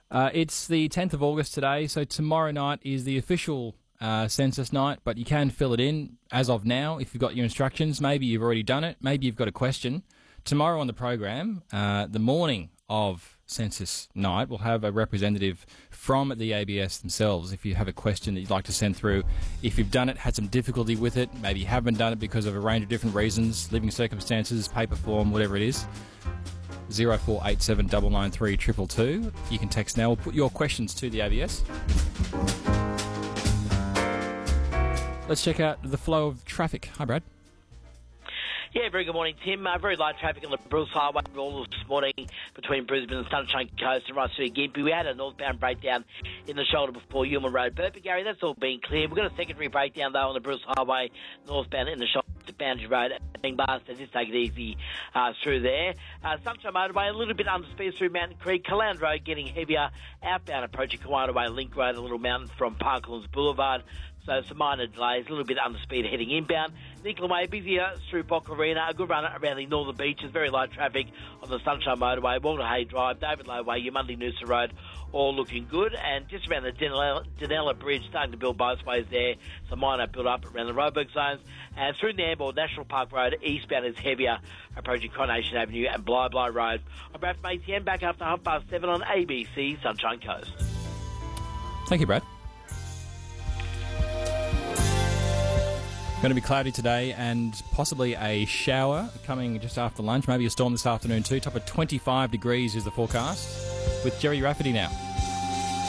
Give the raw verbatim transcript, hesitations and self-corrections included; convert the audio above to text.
Uh, it's the tenth of August today, so tomorrow night is the official uh, census night, but you can fill it in as of now if you've got your instructions. Maybe you've already done it. Maybe you've got a question. Tomorrow on the program, uh, the morning of census night, we'll have a representative from the A B S themselves. If you have a question that you'd like to send through, if you've done it, had some difficulty with it, maybe you haven't done it because of a range of different reasons, living circumstances, paper form, whatever it is, zero four eight seven nine nine three two two two. You can text now or put your questions to the A B S. Let's check out the flow of traffic. Hi, Brad. Yeah, very good morning, Tim. Uh, very light traffic on the Bruce Highway all this morning between Brisbane and Sunshine Coast and right through Gympie. We had a northbound breakdown in the shoulder before Yulman Road. But, Gary, that's all been clear. We've got a secondary breakdown, though, on the Bruce Highway northbound in the shoulder to Boundary Road. Being bars, so just take it easy uh, through there. Uh, Sunshine Motorway, a little bit under speed through Mountain Creek. Caland Road getting heavier. Outbound approaching Kawana Way Link Road, a little mountain from Parklands Boulevard. So some minor delays, a little bit under speed heading inbound. Nicola Way busier through Bock Arena, a good run around the northern beaches, very light traffic on the Sunshine Motorway, Walter Hay Drive, David Low Way, your Monday Noosa Road, all looking good. And just around the Danella, Danella Bridge, starting to build both ways there, some minor build up around the Roebuck zones. And through Nambour, National Park Road, eastbound is heavier, approaching Coronation Avenue and Bly Bly Road. I'm Brad from A T M, back after half past seven on A B C Sunshine Coast. Thank you, Brad. Going to be cloudy today and possibly a shower coming just after lunch. Maybe a storm this afternoon too. Top of twenty-five degrees is the forecast. With Jerry Rafferty now.